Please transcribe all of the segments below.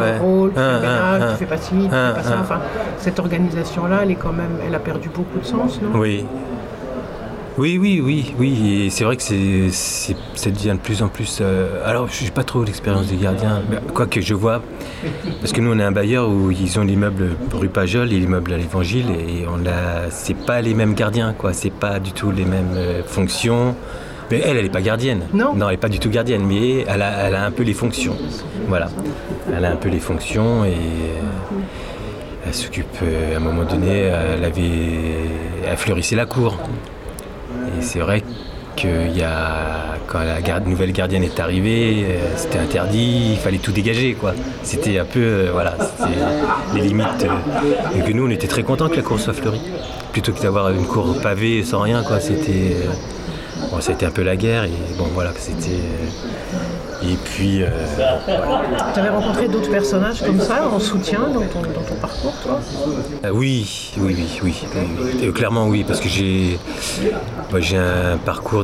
un rôle, tu fais le ménage, tu fais pas ci, tu fais pas ça. Enfin, cette organisation-là, elle a perdu beaucoup de sens, non? Oui. Oui, et c'est vrai que ça devient de plus en plus... alors, je n'ai pas trop l'expérience des gardiens, quoique je vois, parce que nous, on a un bailleur où ils ont l'immeuble rue Pajol et l'immeuble à l'Évangile, et c'est pas les mêmes gardiens, quoi, c'est pas du tout les mêmes fonctions. Mais elle n'est pas gardienne. Non, elle n'est pas du tout gardienne, mais elle a un peu les fonctions. Voilà, elle a un peu les fonctions et... elle s'occupe, à un moment donné, elle fleurissait la cour. Et c'est vrai que quand la nouvelle gardienne est arrivée, c'était interdit, il fallait tout dégager, quoi. C'était un peu, c'était les limites. Et que nous, on était très contents que la cour soit fleurie. Plutôt que d'avoir une cour pavée sans rien, quoi. C'était... ça a été un peu la guerre, et bon, voilà, c'était... Et puis... Tu avais rencontré d'autres personnages comme ça, en soutien, dans ton parcours, toi? Oui. Clairement, oui, parce que j'ai un parcours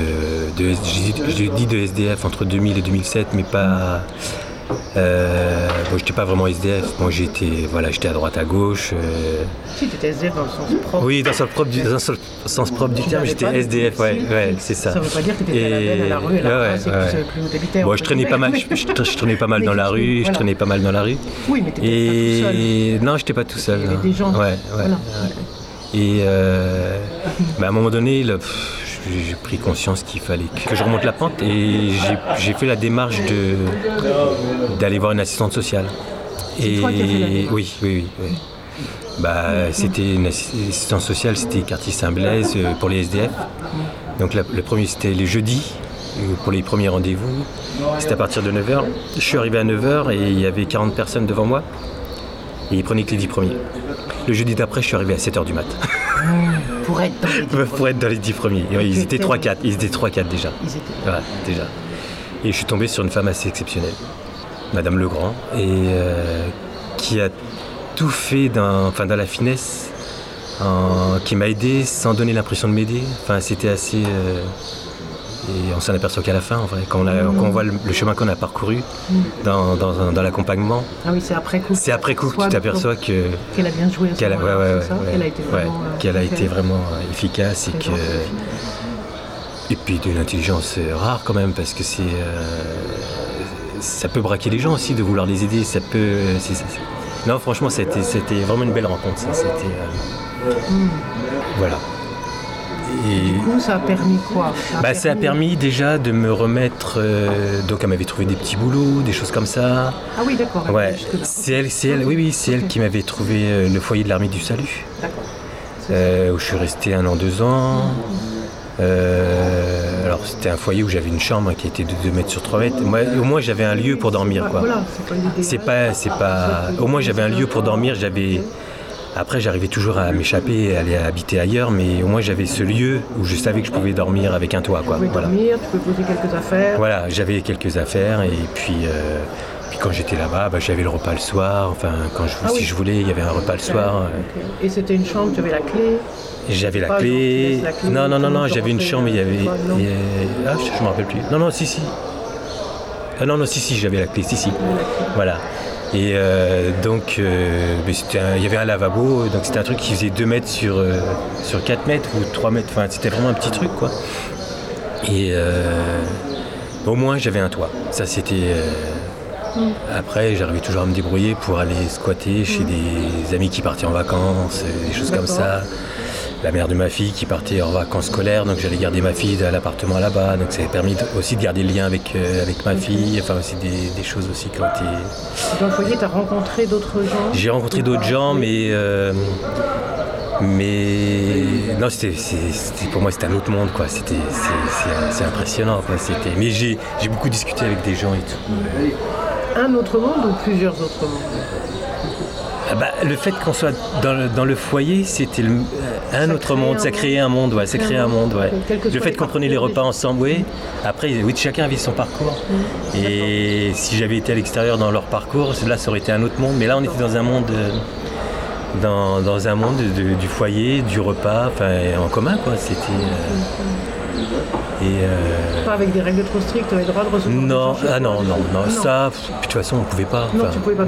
de SDF entre 2000 et 2007, mais pas... j'étais pas vraiment SDF. Moi, j'étais à droite, à gauche. Si, tu étais SDF dans le sens propre. Oui, dans le sens propre du terme, j'étais SDF, ouais, c'est ça. Ça veut pas dire que tu étais à la benne, à la rue, à la place, et que tu savais plus où t'habitais. Bon, je traînais pas mal dans la rue, je traînais pas mal dans la rue. Oui, mais t'étais pas tout seul. Non, j'étais pas tout seul. Il y avait des gens. Ouais. Voilà. Et à un moment donné, j'ai pris conscience qu'il fallait que je remonte la pente, et j'ai fait la démarche d'aller voir une assistante sociale. C'est toi qui as fait la démarche? Oui. C'était une assistante sociale, c'était quartier Saint-Blaise pour les SDF. Donc le premier, c'était les jeudis pour les premiers rendez-vous. C'était à partir de 9h. Je suis arrivé à 9h et il y avait 40 personnes devant moi. Et ils prenaient que les 10 premiers. Le jeudi d'après, je suis arrivé à 7h du mat. Pour être dans les 10 premiers. Ils étaient 3-4. Ils étaient 3-4 déjà. Voilà, déjà. Et je suis tombé sur une femme assez exceptionnelle, Madame Legrand, et qui a tout fait dans la finesse, qui m'a aidé sans donner l'impression de m'aider. Enfin, c'était assez... et on s'en aperçoit qu'à la fin, en vrai, quand on voit le chemin qu'on a parcouru dans l'accompagnement. Ah oui, c'est après coup. C'est après coup que tu t'aperçois qu'elle a bien joué. Qu'elle a été vraiment efficace, et puis d'une intelligence rare quand même, parce que ça peut braquer les gens aussi de vouloir les aider. Non, franchement, c'était vraiment une belle rencontre. Voilà. Et du coup, ça a permis quoi? Ça a permis déjà de me remettre... donc, elle m'avait trouvé des petits boulots, des choses comme ça. Ah oui, d'accord. Ouais. C'est elle qui m'avait trouvé le foyer de l'Armée du Salut. D'accord. Où je suis resté 1 an, 2 ans. Alors, c'était un foyer où j'avais une chambre qui était de 2 mètres sur 3 mètres. Moi, au moins, j'avais un lieu pour dormir, quoi. Voilà, c'est pas Au moins, j'avais un lieu pour dormir. Après, j'arrivais toujours à m'échapper, à aller habiter ailleurs, mais au moins j'avais ce lieu où je savais que je pouvais dormir avec un toit, quoi. Tu pouvais dormir, tu pouvais poser quelques affaires. Voilà, j'avais quelques affaires, et puis quand j'étais là-bas, j'avais le repas le soir. Enfin, si je voulais, il y avait un repas le soir. Okay. Et c'était une chambre, tu avais la clé? J'avais la clé. Non, j'avais une chambre, il y avait... je me rappelle plus. Non, si. Non, si, j'avais la clé, si. Voilà. Et donc, il y avait un lavabo, donc c'était un truc qui faisait 2 mètres sur 4 mètres ou 3 mètres, enfin c'était vraiment un petit truc, quoi. Et au moins j'avais un toit. Ça, c'était... Après, j'arrivais toujours à me débrouiller pour aller squatter chez des amis qui partaient en vacances, des choses comme ça. La mère de ma fille qui partait en vacances scolaires, donc j'allais garder ma fille à l'appartement là-bas, donc ça m'a permis aussi de garder le lien avec ma fille, enfin aussi des choses aussi qui ont été... Dans le foyer, tu as rencontré d'autres gens? J'ai rencontré d'autres gens, mais non, pour moi c'était un autre monde, quoi. C'est impressionnant, quoi. Mais j'ai beaucoup discuté avec des gens et tout. Un autre monde ou plusieurs autres mondes? Le fait qu'on soit dans le foyer, c'était un autre monde, ça créait un monde, ouais. Ça créait un monde, ouais. Le fait qu'on prenait les repas ensemble, oui. Après, oui, chacun avait son parcours. Et si j'avais été à l'extérieur dans leur parcours, là, ça aurait été un autre monde. Mais là, on était dans un monde, du foyer, du repas, enfin, en commun, quoi. C'était... Pas avec des règles trop strictes, tu avais le droit de recevoir? Non, ça, de toute façon, on ne pouvait pas. Non, tu pouvais pas.